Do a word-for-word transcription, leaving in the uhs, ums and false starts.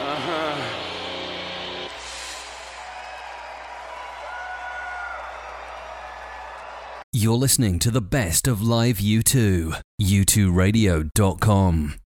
You're listening to the best of live U two. U two radio dot com.